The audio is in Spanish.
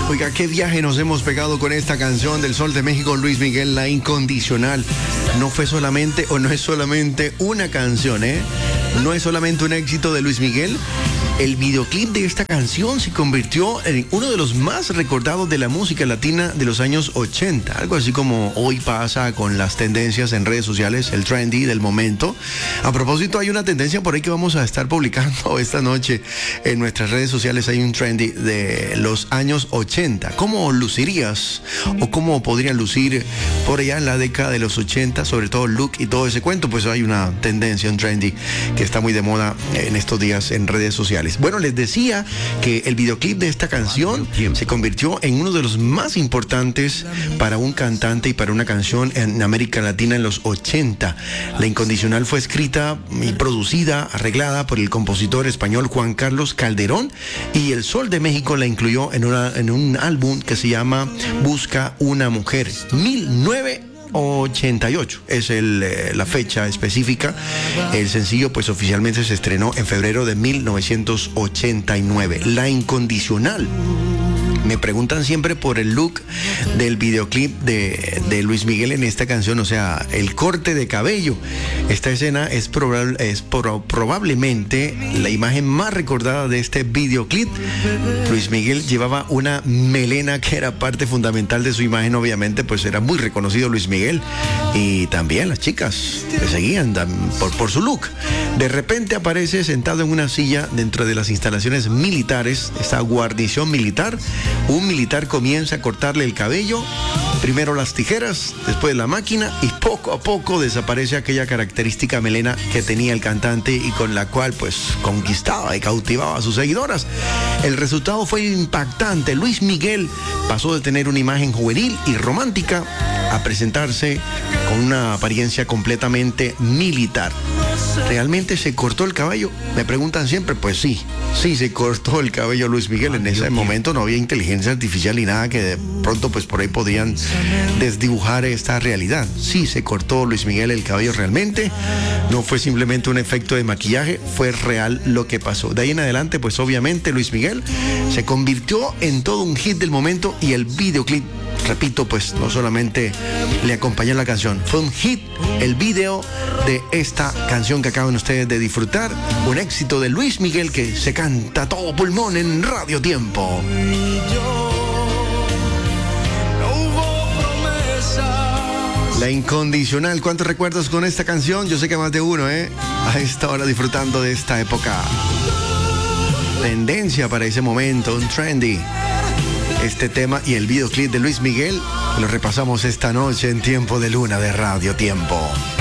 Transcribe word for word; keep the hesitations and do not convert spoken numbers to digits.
Oiga, qué viaje nos hemos pegado con esta canción del Sol de México, Luis Miguel, La Incondicional. No fue solamente, o no es solamente una canción, ¿eh? No es solamente un éxito de Luis Miguel. El videoclip de esta canción se convirtió en uno de los más recordados de la música latina de los años ochenta. Algo así como hoy pasa con las tendencias en redes sociales, el trendy del momento. A propósito, hay una tendencia por ahí que vamos a estar publicando esta noche en nuestras redes sociales. Hay un trendy de los años ochenta. ¿Cómo lucirías o cómo podrían lucir por allá en la década de los ochenta? Sobre todo look y todo ese cuento. Pues hay una tendencia, un trendy que está muy de moda en estos días en redes sociales. Bueno, les decía que el videoclip de esta canción se convirtió en uno de los más importantes para un cantante y para una canción en América Latina en los ochenta. La Incondicional fue escrita y producida, arreglada por el compositor español Juan Carlos Calderón, y El Sol de México la incluyó en, una, en un álbum que se llama Busca una Mujer, mil novecientos ochenta y ocho es el, eh, la fecha específica. El sencillo pues oficialmente se estrenó en febrero de mil novecientos ochenta y nueve. La Incondicional. Me preguntan siempre por el look del videoclip de, de Luis Miguel en esta canción, o sea, el corte de cabello. Esta escena es, probable, es pro, probablemente la imagen más recordada de este videoclip. Luis Miguel llevaba una melena que era parte fundamental de su imagen, obviamente, pues era muy reconocido Luis Miguel. Y también las chicas le seguían por, por su look. De repente aparece sentado en una silla dentro de las instalaciones militares, esta guarnición militar. Un militar comienza a cortarle el cabello, primero las tijeras, después la máquina, y poco a poco desaparece aquella característica melena que tenía el cantante y con la cual pues conquistaba y cautivaba a sus seguidoras. El resultado fue impactante. Luis Miguel pasó de tener una imagen juvenil y romántica a presentarse con una apariencia completamente militar. ¿Realmente se cortó el cabello? Me preguntan siempre. Pues sí, sí se cortó el cabello Luis Miguel. En ese momento no había inteligencia artificial ni nada que de pronto pues por ahí podían desdibujar esta realidad. Sí se cortó Luis Miguel el cabello realmente. No fue simplemente un efecto de maquillaje, fue real lo que pasó. De ahí en adelante pues obviamente Luis Miguel se convirtió en todo un hit del momento, y el videoclip, repito, pues no solamente le acompañó la canción, fue un hit el video de esta canción que acaban ustedes de disfrutar, un éxito de Luis Miguel que se canta a todo pulmón en Radio Tiempo. La Incondicional. ¿Cuántos recuerdos con esta canción? Yo sé que más de uno, ¿eh? A esta hora disfrutando de esta época. Tendencia para ese momento, un trendy. Este tema y el videoclip de Luis Miguel lo repasamos esta noche en Tiempo de Luna de Radio Tiempo.